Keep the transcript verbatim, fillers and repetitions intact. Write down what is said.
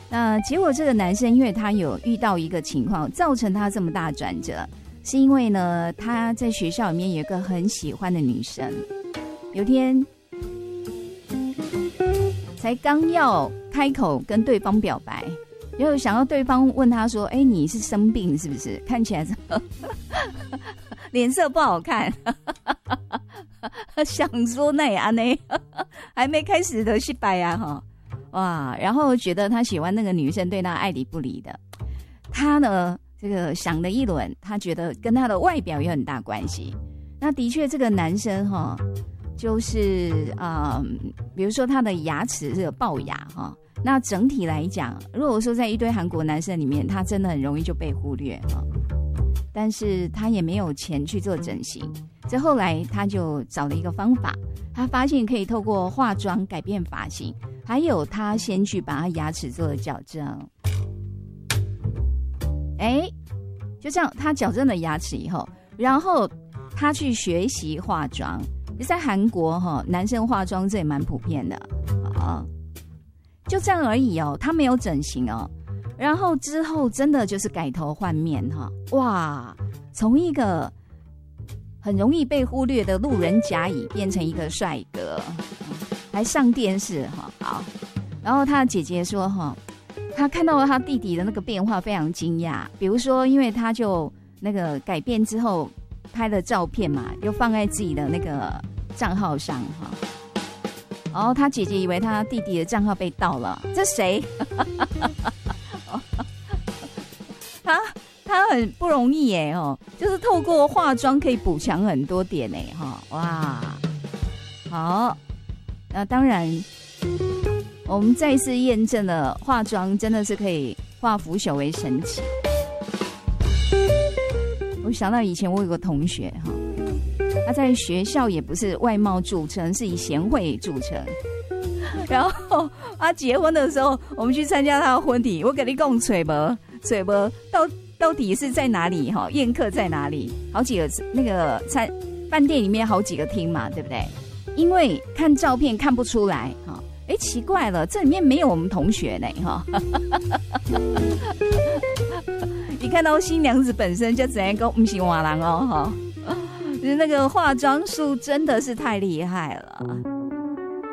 那结果这个男生因为他有遇到一个情况，造成他这么大转折，是因为呢他在学校里面有一个很喜欢的女生，有天才刚要开口跟对方表白，然后想要对方问他说：“哎，你是生病是不是？看起来这脸色不好看。”想说那样呢，还没开始的失败啊哈。哇，然后觉得他喜欢那个女生对他爱理不理的，他呢这个想了一轮，他觉得跟他的外表有很大关系。那的确这个男生哈，就是呃，比如说他的牙齿是有龅牙哈，那整体来讲，如果说在一堆韩国男生里面，他真的很容易就被忽略哈。但是他也没有钱去做整形，这后来他就找了一个方法，他发现可以透过化妆改变发型，还有他先去把他牙齿做了矫正。哎，就这样，他矫正了牙齿以后，然后他去学习化妆。在韩国哈，男生化妆这也蛮普遍的啊，就这样而已哦，他没有整形哦。然后之后真的就是改头换面哈，哇，从一个很容易被忽略的路人甲乙变成一个帅哥，还上电视哈。好，然后他的姐姐说哈，他看到了他弟弟的那个变化非常惊讶，比如说因为他就那个改变之后拍了照片嘛，又放在自己的那个账号上哈。然后他姐姐以为他弟弟的账号被盗了，这谁？他他很不容易耶哦，就是透过化妆可以补强很多点哎哈，哇，好，那当然，我们再次验证了化妆真的是可以化腐朽为神奇。我想到以前我有个同学哈，他在学校也不是外貌著称，是以贤惠著称。然后他结婚的时候，我们去参加他的婚礼，我跟你讲，嘴巴嘴巴到到底是在哪里哈？宴客在哪里？好几个那个餐饭店里面好几个厅嘛，对不对？因为看照片看不出来哈。哎，奇怪了，这里面没有我们同学呢哈。一看到新娘子本身就只能够不是瓦郎哦哈，就是那个化妆术真的是太厉害了。